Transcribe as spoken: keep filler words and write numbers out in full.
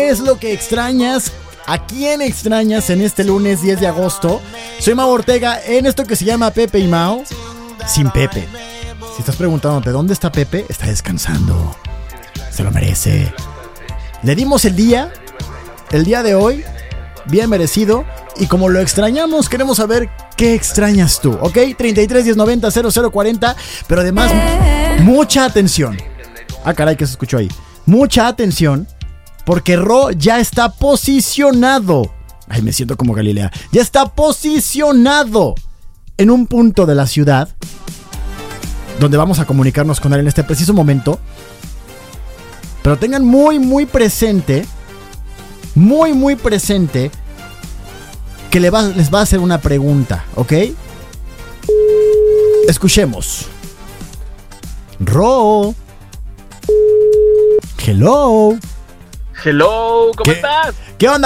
¿Qué es lo que extrañas? ¿A quién extrañas en este lunes diez de agosto? Soy Mau Ortega en esto que se llama Pepe y Mau sin Pepe. Si estás preguntándote dónde está Pepe, está descansando. Se lo merece. Le dimos el día, el día de hoy, bien merecido. Y como lo extrañamos, queremos saber qué extrañas tú, ¿ok? treinta y tres, diez, noventa, cero cero cuarenta. Pero además, mucha atención. Ah, caray, ¿qué se escuchó ahí? Mucha atención, porque Ro ya está posicionado. Ay, me siento como Galilea. Ya está posicionado en un punto de la ciudad donde vamos a comunicarnos con él en este preciso momento. Pero tengan muy, muy presente, muy, muy presente, que le va, les va a hacer una pregunta, ¿ok? Escuchemos. Ro. Hello. Hello, ¿cómo ¿Qué? estás? ¿Qué onda?